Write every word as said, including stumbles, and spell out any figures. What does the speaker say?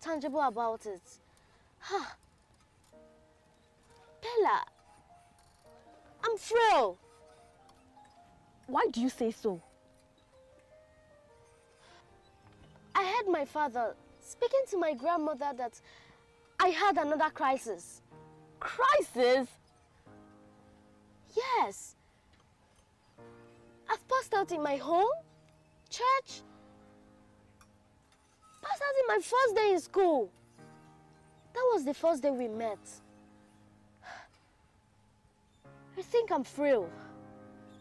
tangible about it. Huh. Bella, I'm frail. Why do you say so? I heard my father speaking to my grandmother that I had another crisis. Crisis? Yes. I've passed out in my home, church, passed out in my first day in school. That was the first day we met. I think I'm frail.